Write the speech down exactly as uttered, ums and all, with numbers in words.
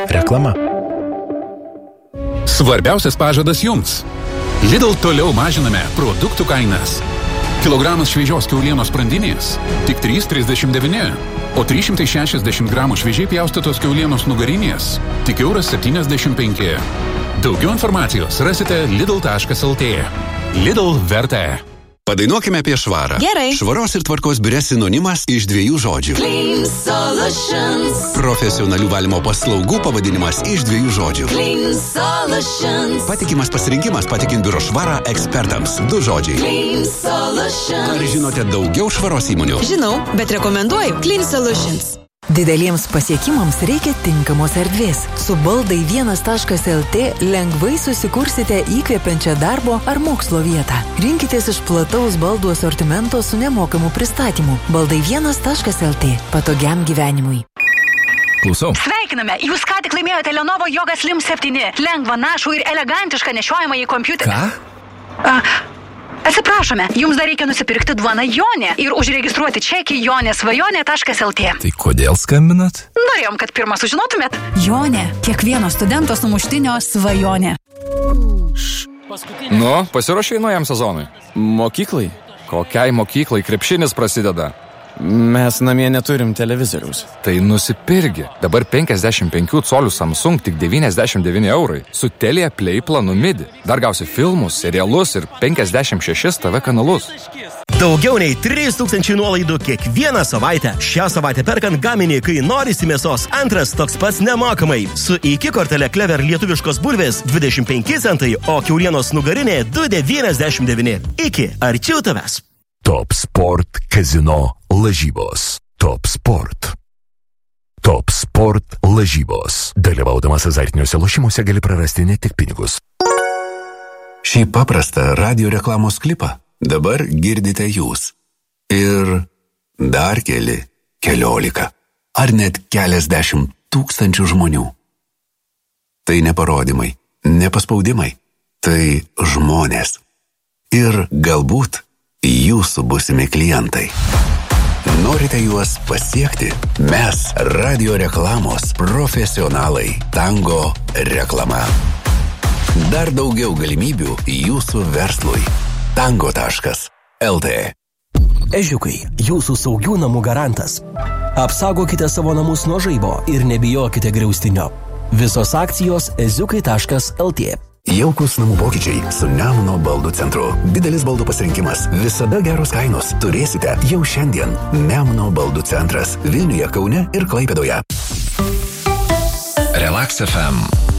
Reklama. Svarbiausias pažadas jums. Lidl toliau mažiname produktų kainas. Kilogramas šviežios kiaulienos sprandinės tik trys trisdešimt devyni, o trys šimtai šešiasdešimt gramų šviežiai pjaustytos kiaulienos nugarinės tik euras septyniasdešimt penki. Daugiau informacijos rasite lidl taškas lt. Lidl vertė. Padainuokime apie švarą. Gerai. Švaros ir tvarkos biure sinonimas iš dviejų žodžių. Clean Solutions. Profesionalių valymo paslaugų pavadinimas iš dviejų žodžių. Clean Solutions. Patikimas pasirinkimas patikint biuro švarą ekspertams. Du žodžiai. Clean Solutions. Ar žinote daugiau švaros įmonių? Žinau, bet rekomenduoju Clean Solutions. Dideliems pasiekimams reikia tinkamos erdvės. Su baldai vienas taškas lt lengvai susikursite įkvepiančią darbo ar mokslo vietą. Rinkitės iš plataus baldų asortimento su nemokamu pristatymu. baldai vienas taškas lt. Patogiam gyvenimui. Klausau. Sveikiname, jūs ką tik laimėjote Lenovo Yoga Slim septyni. Lengva, našų ir elegantišką nešiojamą į kompiuterį. Ką? A, atsiprašome, jums dar reikia nusipirkti duoną Jonė ir užregistruoti čekį jonėsvajonė taškas lt. Tai kodėl skambinat? Norėjom, kad pirmą sužinotumėt. Jonė, kiekvieno studento sumuštinio svajonė. Nu, pasiruošai naujam sezonui? Mokyklai? Kokiai mokyklai krepšinis prasideda? Mes namie neturim televizoriaus. Tai nusipirgi. Dabar penkiasdešimt penkių colių Samsung tik devyniasdešimt devyni eurai. Su Telia Play planu midi. Dar gausi filmus, serialus ir penkiasdešimt šešis T V kanalus. Daugiau nei trys tūkstančiai nuolaidų kiekvieną savaitę. Šią savaitę perkant gaminį, kai norisi mėsos, antras toks pats nemokamai. Su iki kortelė Clever lietuviškos bulvės dvidešimt penki centai, o kiaulienos nugarinė du devyniasdešimt devyni. Iki arčiau tavęs. Top Sport Casino lažybos. Top Sport. Top Sport lažybos. Dalyvaudamas azartiniuose lošimuose gali prarasti ne tik pinigus. Šį paprastą radio reklamos klipą dabar girdite jūs. Ir dar keli, keliolika, ar net keliasdešimt tūkstančių žmonių. Tai ne parodymai, ne paspaudimai, tai žmonės. Ir galbūt jūsų būsimi klientai. Norite juos pasiekti? Mes radio reklamos profesionalai. Tango reklama. Dar daugiau galimybių jūsų verslui. tango taškas lt. Ežiukai, jūsų saugių namų garantas. Apsaugokite savo namus nuo žaibo ir nebijokite griaustinio. Visos akcijos eziukai taškas lt. Jaukus namų pokyčiai su Nemuno baldų centru. Didelis baldų pasirinkimas, visada geros kainos. Turėsite jau šiandien. Nemuno baldų centras Vilniuje, Kaune ir Klaipėdoje. Relax F M.